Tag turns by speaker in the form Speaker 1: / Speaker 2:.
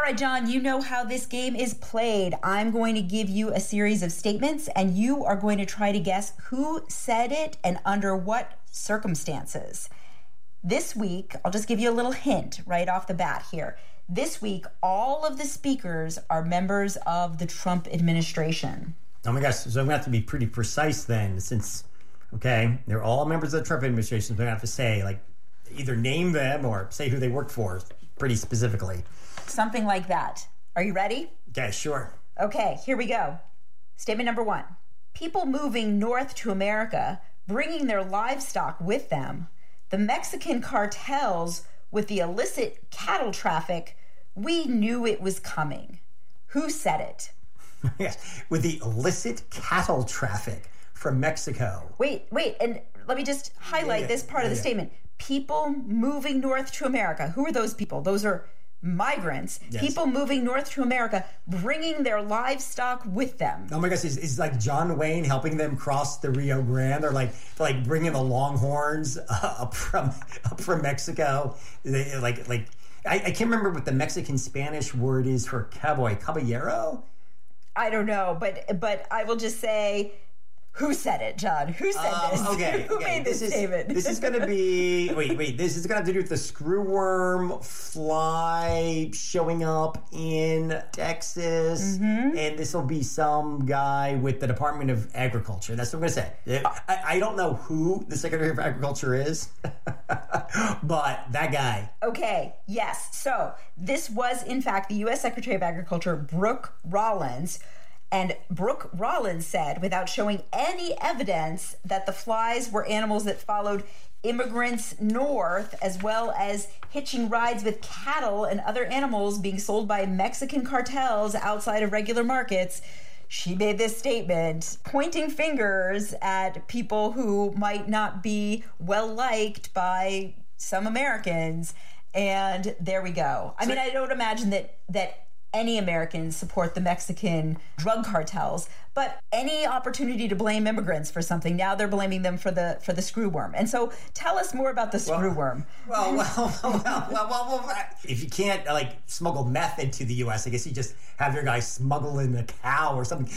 Speaker 1: right, John, you know how this game is played. I'm going to give you a series of statements, and you are going to try to guess who said it and under what circumstances. This week, I'll just give you a little hint right off the bat here. This week, all of the speakers are members of the Trump administration.
Speaker 2: Oh my gosh, so I'm going to have to be pretty precise then, since, okay, they're all members of the Trump administration, so I'm going to have to say, like, either name them or say who they work for pretty specifically.
Speaker 1: Something like that. Are you ready?
Speaker 2: Okay, sure.
Speaker 1: Okay, here we go. Statement number 1. People moving north to America, bringing their livestock with them. The Mexican cartels with the illicit cattle traffic, we knew it was coming. Who said it?
Speaker 2: Yes, with the illicit cattle traffic from Mexico.
Speaker 1: Wait, and let me just highlight this part of the statement. People moving north to America. Who are those people? Those are migrants. Yes. People moving north to America, bringing their livestock with them.
Speaker 2: Oh my gosh, is like John Wayne helping them cross the Rio Grande? They're like bringing the Longhorns up from Mexico. I can't remember what the Mexican Spanish word is for cowboy. Caballero?
Speaker 1: I don't know, but I will just say, who said it, John? Who said this?
Speaker 2: Okay.
Speaker 1: Who made this statement?
Speaker 2: This is going to be... Wait. This is going to have to do with the screwworm fly showing up in Texas. Mm-hmm. And this will be some guy with the Department of Agriculture. That's what I'm going to say. I don't know who the Secretary of Agriculture is, but that guy.
Speaker 1: Okay, yes. So this was, in fact, the U.S. Secretary of Agriculture, Brooke Rollins. And Brooke Rollins said, without showing any evidence, that the flies were animals that followed immigrants north, as well as hitching rides with cattle and other animals being sold by Mexican cartels outside of regular markets. She made this statement, pointing fingers at people who might not be well liked by some Americans. And there we go. I mean, I don't imagine that any Americans support the Mexican drug cartels, but any opportunity to blame immigrants for something, now they're blaming them for the screwworm. And so tell us more about the screwworm.
Speaker 2: Well, if you can't smuggle meth into the U.S., I guess you just have your guy smuggle in a cow or something.